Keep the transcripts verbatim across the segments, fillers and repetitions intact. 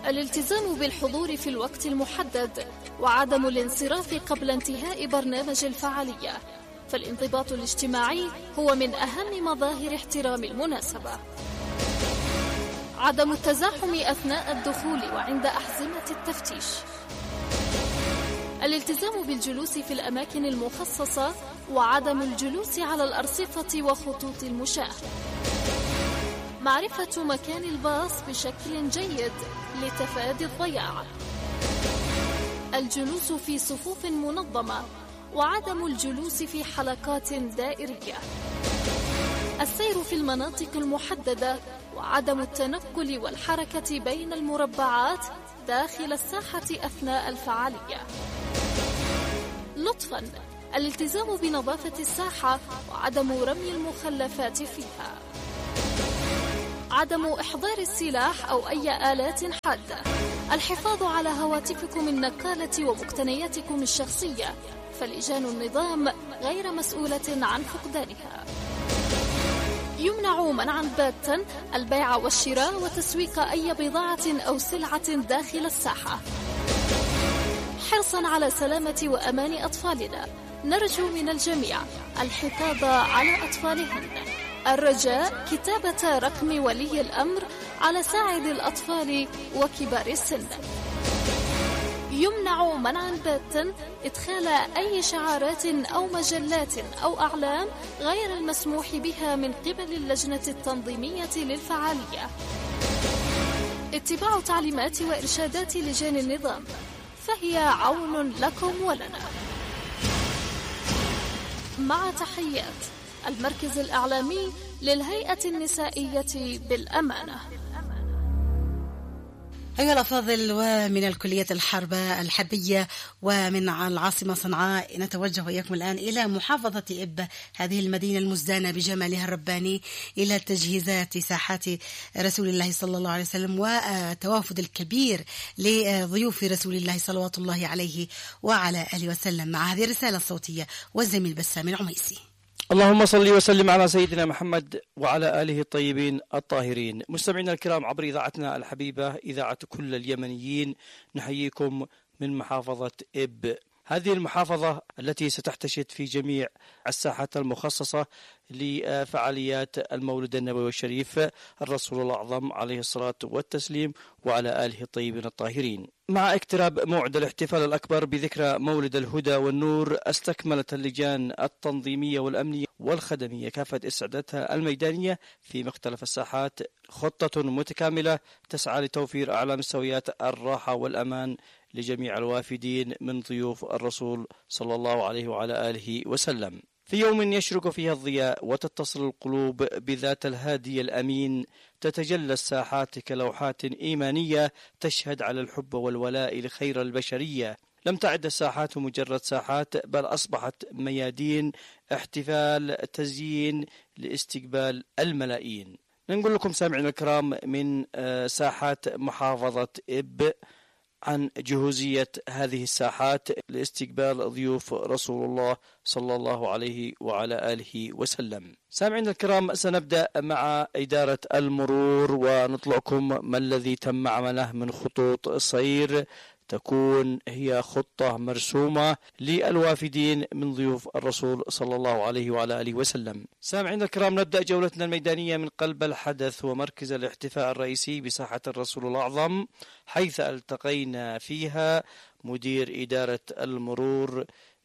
الالتزام بالحضور في الوقت المحدد وعدم الانصراف قبل انتهاء برنامج الفعالية، فالانضباط الاجتماعي هو من أهم مظاهر احترام المناسبة. عدم التزاحم أثناء الدخول وعند أحزمة التفتيش. الالتزام بالجلوس في الأماكن المخصصة وعدم الجلوس على الأرصفة وخطوط المشاة. معرفة مكان الباص بشكل جيد لتفادي الضياع. الجلوس في صفوف منظمة وعدم الجلوس في حلقات دائرية. السير في المناطق المحددة وعدم التنقل والحركة بين المربعات داخل الساحة أثناء الفعالية. لطفاً، الالتزام بنظافة الساحة وعدم رمي المخلفات فيها. عدم إحضار السلاح أو أي آلات حادة. الحفاظ على هواتفكم النقالة ومقتنياتكم الشخصية، فلجان النظام غير مسؤولة عن فقدانها. يمنع منعا باتا البيع والشراء وتسويق أي بضاعة أو سلعة داخل الساحة. حرصا على سلامة وأمان أطفالنا، نرجو من الجميع الحفاظ على أطفالهن. الرجاء كتابة رقم ولي الأمر على ساعد الأطفال وكبار السن. يمنع منعا باتا إدخال أي شعارات أو مجلات أو أعلام غير المسموح بها من قبل اللجنة التنظيمية للفعالية. اتباع تعليمات وإرشادات لجان النظام، فهي عون لكم ولنا. مع تحيات المركز الإعلامي للهيئة النسائية بالأمانة. أيها الأفاضل، ومن الكلية الحربة الحربية ومن العاصمة صنعاء نتوجه وإياكم الآن إلى محافظة إب، هذه المدينة المزدانة بجمالها الرباني، إلى تجهيزات ساحات رسول الله صلى الله عليه وسلم وتوافد الكبير لضيوف رسول الله صلوات الله عليه وعلى آله وسلم. مع هذه الرسالة الصوتية والزميل بسام العميسي. اللهم صل وسلم على سيدنا محمد وعلى آله الطيبين الطاهرين. مستمعينا الكرام عبر إذاعتنا الحبيبة إذاعة كل اليمنيين، نحييكم من محافظة إب، هذه المحافظة التي ستحتشد في جميع الساحات المخصصة لفعاليات المولد النبوي الشريف الرسول الأعظم عليه الصلاة والتسليم وعلى آله الطيبين الطاهرين. مع اقتراب موعد الاحتفال الأكبر بذكرى مولد الهدى والنور، استكملت اللجان التنظيمية والأمنية والخدمية كافة استعداداتها الميدانية في مختلف الساحات خطة متكاملة تسعى لتوفير أعلى مستويات الراحة والأمان لجميع الوافدين من ضيوف الرسول صلى الله عليه وعلى آله وسلم. في يوم يشرق فيها الضياء وتتصل القلوب بذات الهادي الأمين، تتجلى الساحات كلوحات إيمانية تشهد على الحب والولاء لخير البشرية. لم تعد الساحات مجرد ساحات، بل أصبحت ميادين احتفال تزيين لاستقبال الملايين. نقول لكم سامعين الكرام من ساحات محافظة إب عن جهوزية هذه الساحات لاستقبال ضيوف رسول الله صلى الله عليه وعلى آله وسلم. سامعين الكرام، سنبدأ مع إدارة المرور ونطلعكم ما الذي تم عمله من خطوط سير تكون هي خطة مرسومة للوافدين من ضيوف الرسول صلى الله عليه وعلى آله وسلم. سامعين الكرام، نبدأ جولتنا الميدانية من قلب الحدث ومركز الاحتفاء الرئيسي بساحة الرسول الأعظم، حيث التقينا فيها مدير إدارة المرور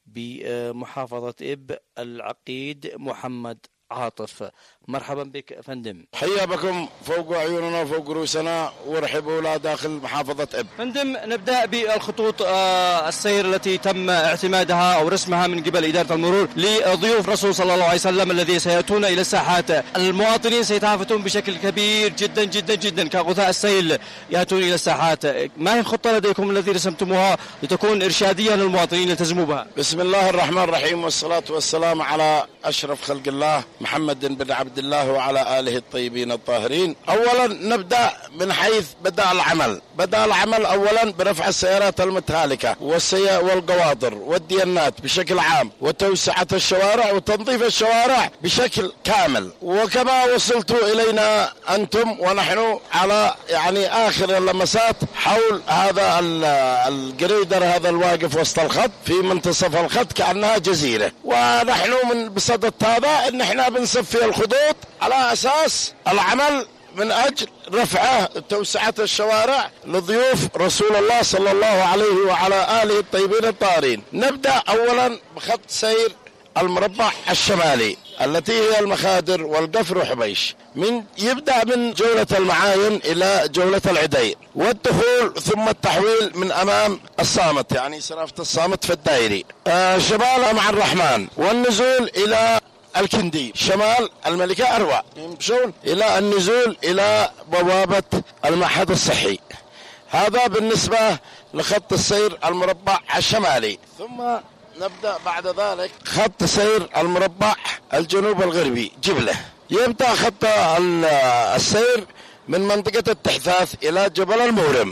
بمحافظة إب العقيد محمد عاطف. مرحبا بك فندم. حيا بكم فوق عيوننا وفوق رؤوسنا، ورحبوا لا داخل محافظة إب. فندم، نبدأ بالخطوط السير التي تم اعتمادها أو رسمها من قبل إدارة المرور لضيوف رسول صلى الله عليه وسلم الذي سيأتون إلى الساحات. المواطنين سيتهافتون بشكل كبير جدا جدا جدا كغثاء السيل يأتون إلى الساحات. ما هي الخطة لديكم التي رسمتموها لتكون إرشادية للمواطنين يلتزموا بها؟ بسم الله الرحمن الرحيم، والصلاة والسلام على أشرف خلق الله محمد بن عبد الله وعلى آله الطيبين الطاهرين. أولا نبدأ من حيث بدأ العمل. بدأ العمل أولا برفع السيارات المتهالكة والقواطر والديانات بشكل عام، وتوسعة الشوارع وتنظيف الشوارع بشكل كامل. وكما وصلتوا إلينا أنتم ونحن على يعني آخر اللمسات حول هذا الجريدر هذا الواقف وسط الخط في منتصف الخط كأنها جزيرة، ونحن من بصدد هذا ان احنا بنصفي الخطوط على اساس العمل من اجل رفعه توسعة الشوارع لضيوف رسول الله صلى الله عليه وعلى آله الطيبين الطاهرين. نبدأ اولا بخط سير المربع الشمالي التي هي المخادر والقفر وحبيش، من يبدأ من جولة المعاين إلى جولة العدير، والدخول ثم التحويل من أمام الصامت يعني سرافة الصامت في الدائري، آه شمال مع الرحمن، والنزول إلى الكندي شمال الملكة أروى، يمشون إلى النزول إلى بوابة المعهد الصحي. هذا بالنسبة لخط السير المربع الشمالي. ثم نبدأ بعد ذلك خط سير المربع الجنوب الغربي جبلة. يبدأ خط السير من منطقة التحثاث إلى جبل المورم،